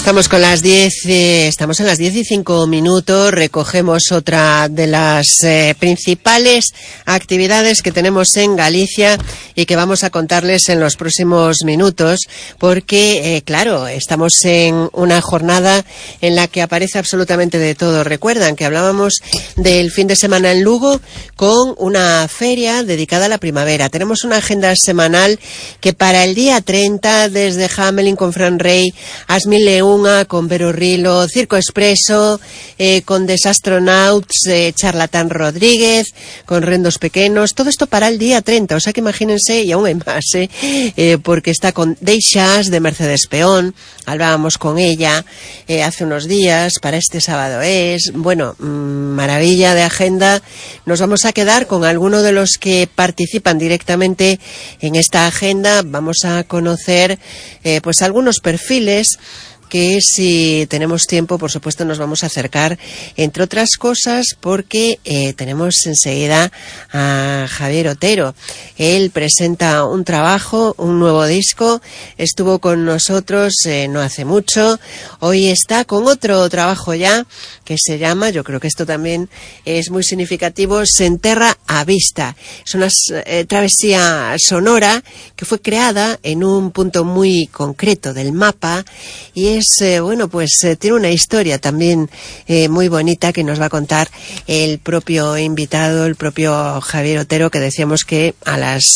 Estamos con las 10, estamos en las 10:05, recogemos otra de las principales actividades que tenemos en Galicia y que vamos a contarles en los próximos minutos, porque, claro, estamos en una jornada en la que aparece absolutamente de todo. Recuerdan que hablábamos del fin de semana en Lugo con una feria dedicada a la primavera. Tenemos una agenda semanal que para el día 30, desde Hamelin con Fran Rey, Asmil Leunga con Vero Rilo, Circo Expreso, con Desastronauts, Charlatán Rodríguez, con Rendos Pequenos, todo esto para el día 30, o sea que imagínense, y aún hay más, porque está con Deixas de Mercedes Peón, hablábamos con ella hace unos días, para este sábado bueno, maravilla de agenda. Nos vamos a quedar con alguno de los que participan directamente en esta agenda, vamos a conocer pues algunos perfiles que, si tenemos tiempo, por supuesto nos vamos a acercar, entre otras cosas porque tenemos enseguida a Javier Otero. Él presenta un trabajo, un nuevo disco, estuvo con nosotros no hace mucho, hoy está con otro trabajo ya que se llama, yo creo que esto también es muy significativo, Senterra a Vista. Es una travesía sonora que fue creada en un punto muy concreto del mapa y es, bueno, pues tiene una historia también muy bonita que nos va a contar el propio invitado, el propio Javier Otero, que decíamos que a las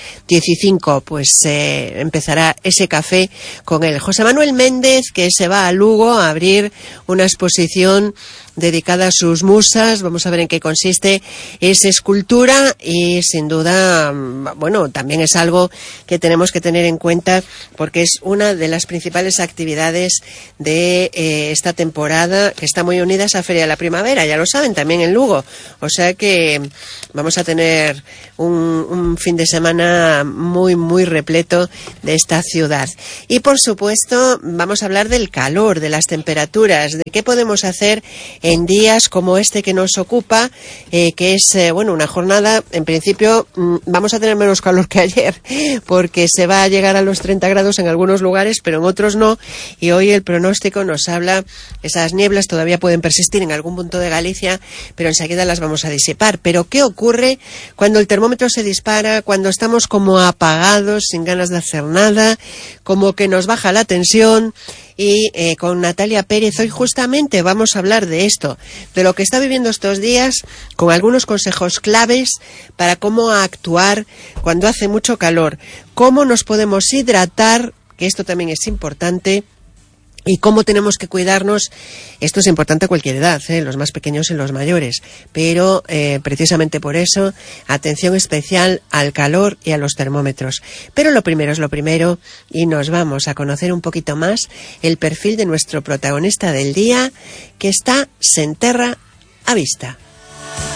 10:05 pues empezará ese café con él. José Manuel Méndez, que se va a Lugo a abrir una exposición dedicada a sus musas. Vamos a ver en qué consiste. Es escultura y sin duda, bueno, también es algo que tenemos que tener en cuenta porque es una de las principales actividades de esta temporada, que está muy unida a esa Feria de la Primavera, ya lo saben, también en Lugo. O sea que vamos a tener un fin de semana muy, muy repleto de esta ciudad. Y por supuesto vamos a hablar del calor, de las temperaturas, de qué podemos hacer en días como este que nos ocupa, que es, bueno, una jornada, en principio vamos a tener menos calor que ayer, porque se va a llegar a los 30 grados en algunos lugares, pero en otros no, y hoy el pronóstico nos habla, esas nieblas todavía pueden persistir en algún punto de Galicia, pero enseguida las vamos a disipar. Pero ¿qué ocurre cuando el termómetro se dispara, cuando estamos como apagados, sin ganas de hacer nada, como que nos baja la tensión? Y con Natalia Pérez hoy justamente vamos a hablar de esto, de lo que está viviendo estos días, con algunos consejos claves para cómo actuar cuando hace mucho calor, cómo nos podemos hidratar, que esto también es importante, y cómo tenemos que cuidarnos. Esto es importante a cualquier edad, los más pequeños y los mayores, pero precisamente por eso, atención especial al calor y a los termómetros. Pero lo primero es lo primero, y nos vamos a conocer un poquito más el perfil de nuestro protagonista del día, que está Senterra a Vista.